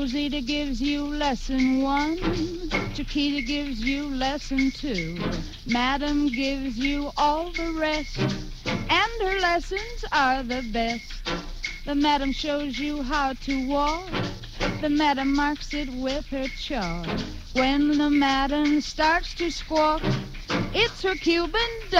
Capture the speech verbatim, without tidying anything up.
Rosita gives you lesson one, Chiquita gives you lesson two, Madam gives you all the rest, and her lessons are the best. The madam shows you how to walk, the madam marks it with her chalk. When the madam starts to squawk, it's her Cuban